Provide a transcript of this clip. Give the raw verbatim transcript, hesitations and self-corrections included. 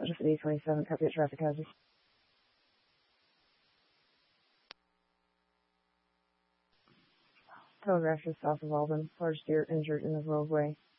Pleasure for D twenty-seven, copy of traffic hazard. Telegraph just south of Alden. Large deer injured in the roadway.